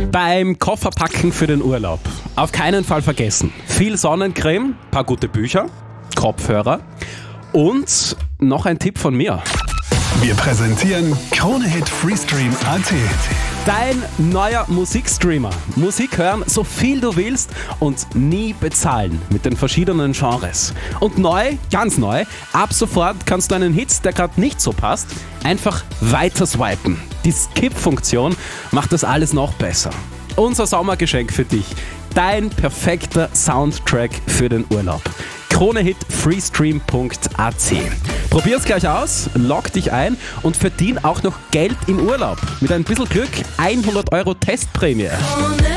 Beim Kofferpacken für den Urlaub auf keinen Fall vergessen. Viel Sonnencreme, paar gute Bücher, Kopfhörer und noch ein Tipp von mir. Wir präsentieren Krone-Hit Freestream.at. Dein neuer Musikstreamer. Musik hören, so viel du willst und nie bezahlen mit den verschiedenen Genres. Und neu, ganz neu, ab sofort kannst du einen Hit, der gerade nicht so passt, einfach weiter swipen. Die Skip-Funktion macht das alles noch besser. Unser Sommergeschenk für dich. Dein perfekter Soundtrack für den Urlaub. Krone-Hit Freestream.at. Probier's gleich aus, log dich ein und verdien auch noch Geld im Urlaub. Mit ein bisschen Glück 100 € Testprämie.